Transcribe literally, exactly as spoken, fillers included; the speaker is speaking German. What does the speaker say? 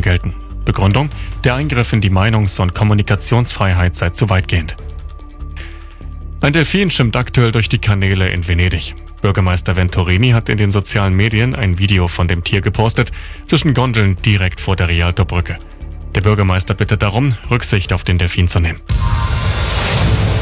gelten. Begründung: Der Eingriff in die Meinungs- und Kommunikationsfreiheit sei zu weitgehend. Ein Delfin schwimmt aktuell durch die Kanäle in Venedig. Bürgermeister Venturini hat in den sozialen Medien ein Video von dem Tier gepostet, zwischen Gondeln direkt vor der Rialtobrücke. Der Bürgermeister bittet darum, Rücksicht auf den Delfin zu nehmen.